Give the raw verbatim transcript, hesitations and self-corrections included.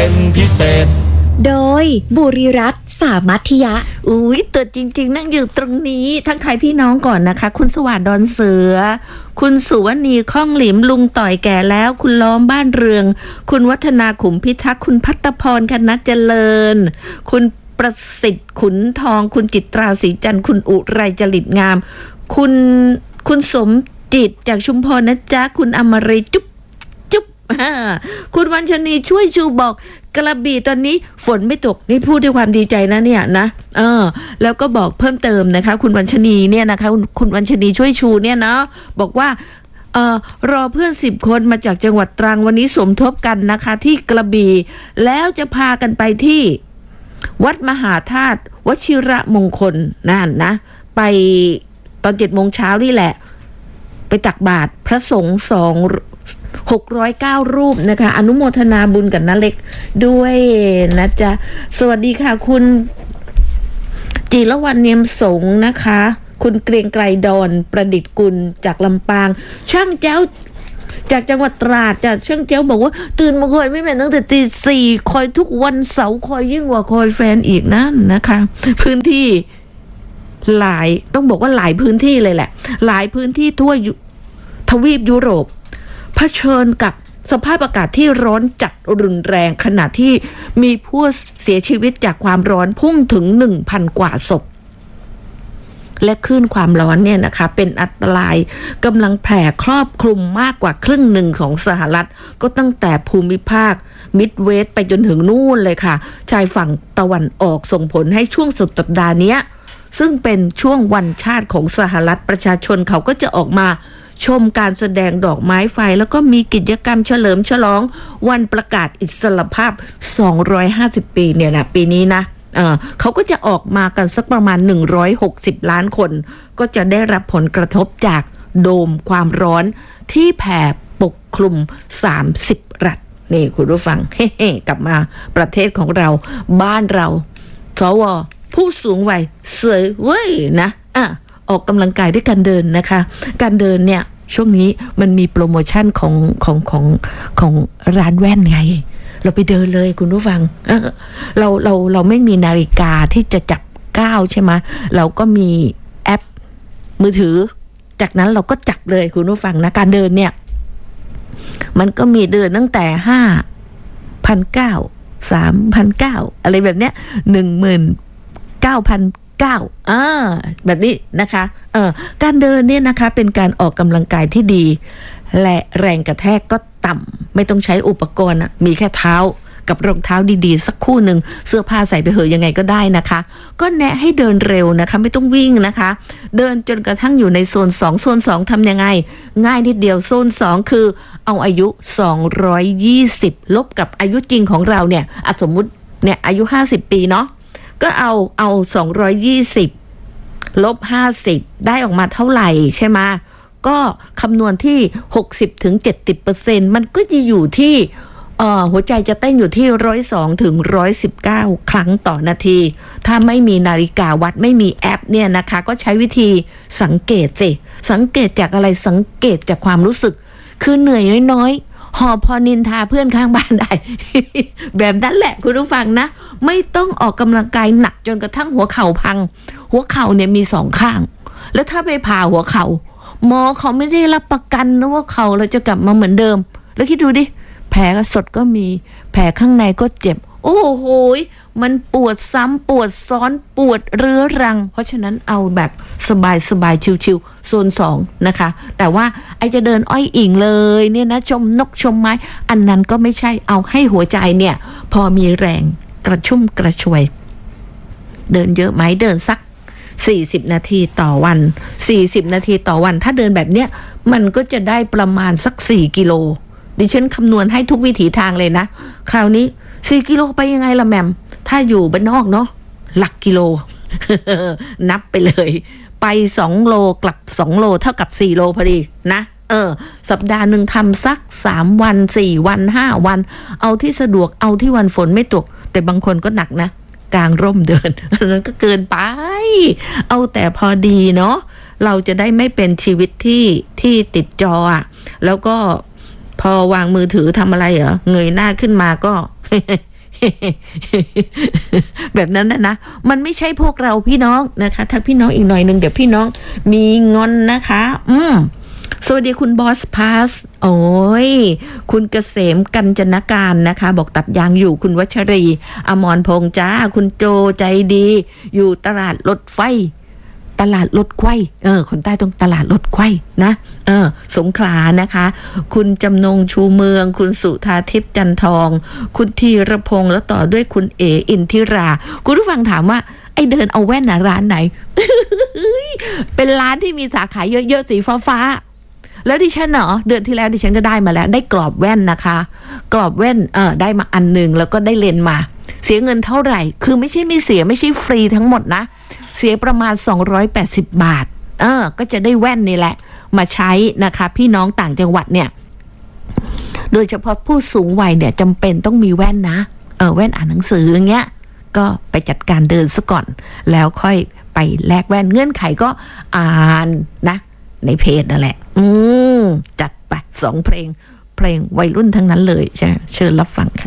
เป็นพิเศษโดยบุริรัตน์สามัธยะอุ้ยตัวจริงๆนั่งอยู่ตรงนี้ทั้งใครพี่น้องก่อนนะคะคุณสวัสดิ์ดอนเสือคุณสุวรรณีข้องหลิมลุงต่อยแก่แล้วคุณล้อมบ้านเรืองคุณวัฒนาขุมพิทักษ์คุณพัตพรคณะเจริญคุณประสิทธิ์ขุนทองคุณจิตราศรีจันทร์คุณอุไรจริตงามคุณคุณสมจิตจากชุมพรนะจ๊ะคุณอมรีจุ๊บจุ๊บคุณวันชนีช่วยชูบอกกระบี่ตอนนี้ฝนไม่ตกนี่พูดด้วยความดีใจนะเนี่ยนะเออแล้วก็บอกเพิ่มเติมนะคะคุณวันชนีเนี่ยนะคะคุณคุณวันชนีช่วยชูเนี่ยเนาะบอกว่าเอ่อรอเพื่อนสิบคนมาจากจังหวัดตรังวันนี้สมทบกันนะคะที่กระบี่แล้วจะพากันไปที่วัดมหาธาตุวชิระมงคลนั่นนะไปตอนเจ็ดโมงเช้านี่แหละไปตักบาตรพระสงฆ์สองหกร้อยเก้ารูปนะคะอนุโมทนาบุญกับน้าเล็กด้วยนะจ๊ะสวัสดีค่ะคุณจิรวรรณเนียมสงนะคะคุณเกรียงไกรดอนประดิษฐ์กุลจากลำปางช่างเจ้าจากจังหวัดตราดจากช่างเจ้าบอกว่าตื่นมาคอยไม่แม่นตั้งแต่ตีสี่คอยทุกวันเสาร์คอยยิ่งกว่าคอยแฟนอีกนั่นนะคะพื้นที่หลายต้องบอกว่าหลายพื้นที่เลยแหละหลายพื้นที่ทั่วทวีปยุโรปเผชิญกับสภาพอากาศที่ร้อนจัดรุนแรงขณะที่มีผู้เสียชีวิตจากความร้อนพุ่งถึง หนึ่งพัน กว่าศพและคลื่นความร้อนเนี่ยนะคะเป็นอันตรายกำลังแผ่ครอบคลุมมากกว่าครึ่งหนึ่งของสหรัฐก็ตั้งแต่ภูมิภาคมิดเวสต์ไปจนถึงนู่นเลยค่ะชายฝั่งตะวันออกส่งผลให้ช่วงสุดสัปดาห์นี้ซึ่งเป็นช่วงวันชาติของสหรัฐประชาชนเขาก็จะออกมาชมการแสดงดอกไม้ไฟแล้วก็มีกิจกรรมเฉลิมฉลองวันประกาศอิสรภาพสองร้อยห้าสิบปีเนี่ยนะปีนี้นะเออเขาก็จะออกมากันสักประมาณหนึ่งร้อยหกสิบล้านคนก็จะได้รับผลกระทบจากโดมความร้อนที่แผ่ปกคลุมสามสิบรัฐนี่คุณผู้ฟังเฮ้ๆกลับมาประเทศของเราบ้านเราสวผู้สูงวัยสวยเว้ยนะอ่ะออกกำลังกายด้วยการเดินนะคะการเดินเนี่ยช่วงนี้มันมีโปรโมชั่นของของของของร้านแว่นไงเราไปเดินเลยคุณผู้ฟังเออเราเราเราไม่มีนาฬิกาที่จะจับก้าวใช่ไหมเราก็มีแอปมือถือจากนั้นเราก็จับเลยคุณผู้ฟังนะการเดินเนี่ยมันก็มีเดินตั้งแต่ห้าพันเก้าสามพันเก้าอะไรแบบเนี้ยหนึ่งหมื่นเก้าพันเก้าอ่าแบบนี้นะคะเออการเดินเนี่ยนะคะเป็นการออกกำลังกายที่ดีและแรงกระแทกก็ต่ำไม่ต้องใช้อุปกรณ์มีแค่เท้ากับรองเท้าดีๆสักคู่หนึ่งเสื้อผ้าใส่ไปเหอะยังไงก็ได้นะคะก็แนะให้เดินเร็วนะคะไม่ต้องวิ่งนะคะเดินจนกระทั่งอยู่ในโซนสองโซนสองทำยังไงง่ายนิดเดียวโซนสองคือเอาอายุสองร้อยยี่สิบลบกับอายุจริงของเราเนี่ยสมมุติเนี่ยอายุห้าสิบปีเนาะก็เอาเอาสองร้อยยี่สิบลบห้าสิบได้ออกมาเท่าไหร่ใช่ไหมก็คำนวณที่ หกสิบถึงเจ็ดสิบเปอร์เซ็นต์ มันก็จะอยู่ที่เอ่อหัวใจจะเต้นอยู่ที่หนึ่งร้อยสองถึงหนึ่งร้อยสิบเก้าครั้งต่อนาทีถ้าไม่มีนาฬิกาวัดไม่มีแอปเนี่ยนะคะก็ใช้วิธีสังเกตสิสังเกตจากอะไรสังเกตจากความรู้สึกคือเหนื่อยน้อยหอบพอนินทาเพื่อนข้างบ้านได้ แบบนั้นแหละคุณผู้ฟังนะไม่ต้องออกกำลังกายหนักจนกระทั่งหัวเข่าพังหัวเข่าเนี่ยมีสองข้างแล้วถ้าไปผ่าหัวเข่าหมอเขาไม่ได้รับประกันนะว่าเข่าเราจะกลับมาเหมือนเดิมแล้วคิดดูดิแผลสดก็มีแผลข้างในก็เจ็บโอ้โหมันปวดซ้ำปวดซ้อนปวดเรื้อรังเพราะฉะนั้นเอาแบบสบายสบายชิวๆโซนสองนะคะแต่ว่าไอจะเดินอ้อยอิงเลยเนี่ยนะชมนกชมไม้อันนั้นก็ไม่ใช่เอาให้หัวใจเนี่ยพอมีแรงกระชุ่มกระชวยเดินเยอะไหมเดินสักสี่สิบนาทีต่อวันสี่สิบนาทีต่อวันถ้าเดินแบบเนี้ยมันก็จะได้ประมาณสักสี่กิโลดิฉันคำนวณให้ทุกวิถีทางเลยนะคราวนี้สี่กิโลไปยังไงล่ะแหม่มถ้าอยู่บ้านนอกเนาะหลักกิโล นับไปเลยไปสองโลกลับสองโลเท่ากับสี่โลพอดีนะเออสัปดาห์หนึ่งทำสักสามวันสี่วันห้าวันเอาที่สะดวกเอาที่วันฝนไม่ตกแต่บางคนก็หนักนะกลางร่มเดินนั้นก็เกินไปเอาแต่พอดีเนาะเราจะได้ไม่เป็นชีวิตที่ที่ติดจออ่ะแล้วก็พอวางมือถือทำอะไรเหรอเงยหน้าขึ้นมาก็แบบนั้นนะนะมันไม่ใช่พวกเราพี่น้องนะคะทักพี่น้องอีกหน่อยหนึ่งเดี๋ยวพี่น้องมีงอนนะคะ อืมสวัสดีคุณบอสพาสโอ้ยคุณเกษมกัญจนการนะคะ บอกตัดยางอยู่คุณวัชรีอมรพงษ์จ้าคุณโจใจดี อยู่ตลาดรถไฟตลาดรถไขว้เออคนใต้ต้องตลาดรถไขว้นะเออสงขลานะคะ คุณจำนงชูเมือง คุณสุธาทิพย์จันทอง คุณธีรพงษ์แล้วต่อด้วยคุณเออินทิรา คุณผู้ฟังถามว่าไอเดินเอาแว่นนะร้านไหน เป็นร้านที่มีสาขาเยอะๆสีฟ้าๆแล้วดิฉันเนาะเดือนที่แล้วดิฉันก็ได้มาแล้วได้กรอบแว่นนะคะ กรอบแว่นเออได้มาอันหนึ่งแล้วก็ได้เลนส์มา เสียเงินเท่าไหร่คือไม่ใช่ไม่เสียไม่ใช่ฟรีทั้งหมดนะเสียประมาณสองร้อยแปดสิบบาทเออก็จะได้แว่นนี่แหละมาใช้นะคะพี่น้องต่างจังหวัดเนี่ยโดยเฉพาะผู้สูงวัยเนี่ยจำเป็นต้องมีแว่นนะเออแว่นอ่านหนังสืออย่างเงี้ยก็ไปจัดการเดินซะก่อนแล้วค่อยไปแลกแว่นเงื่อนไขก็อ่านนะในเพจนั่นแหละอืมจัดไปสองเพลงเพลงวัยรุ่นทั้งนั้นเลยใช่เชิญรับฟัง